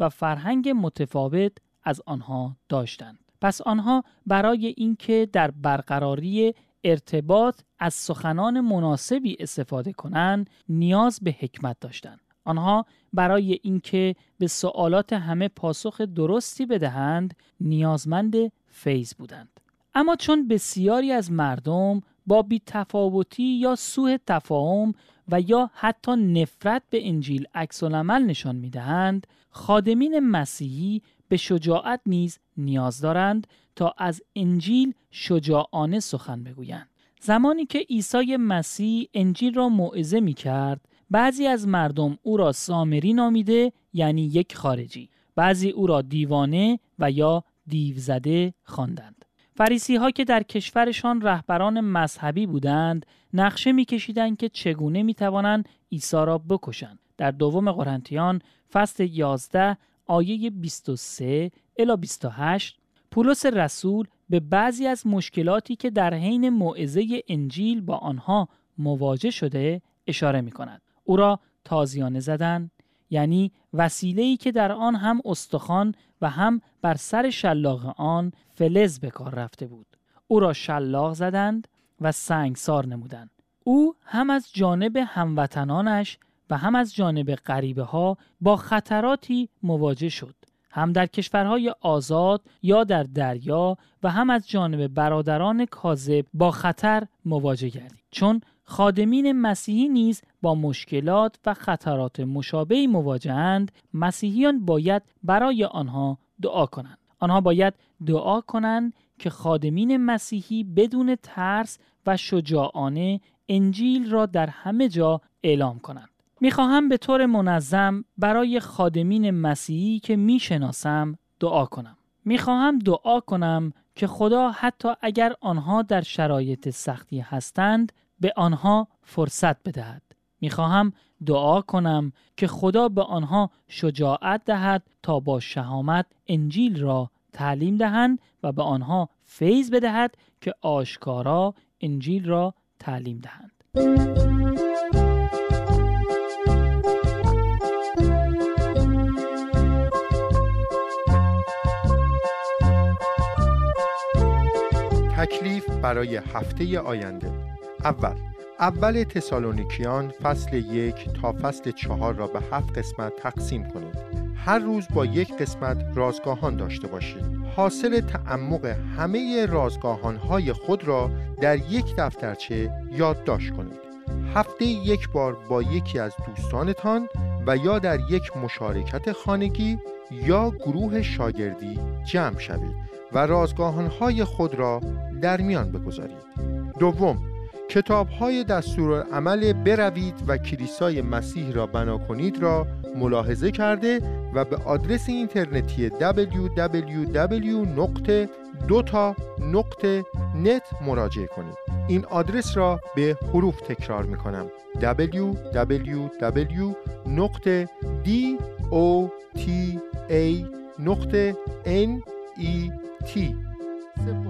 و فرهنگ متفاوت از آنها داشتند. پس آنها برای اینکه در برقراری ارتباط از سخنان مناسبی استفاده کنند نیاز به حکمت داشتند. آنها برای اینکه به سوالات همه پاسخ درستی بدهند نیازمند فیض بودند. اما چون بسیاری از مردم با بی‌تفاوتی یا سوء تفاهم و یا حتی نفرت به انجیل عکس‌العمل نشان می‌دهند، خادمین مسیحی به شجاعت نیز نیاز دارند تا از انجیل شجاعانه سخن بگویند. زمانی که عیسی مسیح انجیل را موعظه می‌کرد، بعضی از مردم او را سامری نامیده، یعنی یک خارجی. بعضی او را دیوانه و یا دیوزده خواندند. فریسی ها که در کشورشان رهبران مذهبی بودند، نقشه می‌کشیدند که چگونه می‌توانند عیسی را بکشند. در دوم قرنتیان فصل 11 آیه 23 الی 28 پولس رسول به بعضی از مشکلاتی که در حین موعظه انجیل با آنها مواجه شده اشاره می‌کند. او را تازیانه زدند، یعنی وسیله‌ای که در آن هم استخوان و هم بر سر شلاق آن فلز به کار رفته بود. او را شلاق زدند و سنگسار نمودند. او هم از جانب هموطنانش و هم از جانب غریبه ها با خطراتی مواجه شد. هم در کشورهای آزاد یا در دریا و هم از جانب برادران کاذب با خطر مواجه گردید. چون خادمین مسیحی نیز با مشکلات و خطرات مشابهی مواجه‌اند، مسیحیان باید برای آنها دعا کنند. آنها باید دعا کنند که خادمین مسیحی بدون ترس و شجاعانه انجیل را در همه جا اعلام کنند. میخواهم به طور منظم برای خادمین مسیحی که میشناسم دعا کنم. میخواهم دعا کنم که خدا حتی اگر آنها در شرایط سختی هستند به آنها فرصت بدهد. میخواهم دعا کنم که خدا به آنها شجاعت دهد تا با شهامت انجیل را تعلیم دهند و به آنها فیض بدهد که آشکارا انجیل را تعلیم دهند. تکلیف برای هفته آینده. اول تسالونیکیان فصل 1 تا فصل 4 را به 7 قسمت تقسیم کنید. هر روز با یک قسمت رازگاهان داشته باشید. حاصل تعمق همه رازگاهان‌های خود را در یک دفترچه یادداشت کنید. هفته یک بار با یکی از دوستانتان و یا در یک مشارکت خانگی یا گروه شاگردی جمع شوید و رازگاهان‌های خود را در میان بگذارید. کتاب‌های دستورالعمل بروید و کلیسای مسیح را بنا کنید را ملاحظه کرده و به آدرس اینترنتی www.dota.net مراجعه کنید. این آدرس را به حروف تکرار می‌کنم: www.dota.net.